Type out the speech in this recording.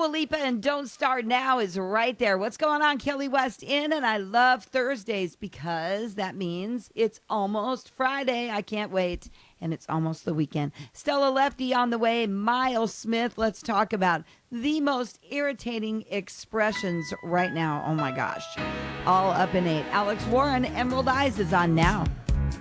Dua Lipa and Don't Start Now is right there. What's going on? Kelly West in, and I love Thursdays because that means it's almost Friday. I can't wait. And it's almost the weekend. Stella Lefty on the way. Miles Smith. Let's talk about the most irritating expressions right now. Oh my gosh. All up in 8. Alex Warren, Emerald Eyes is on now.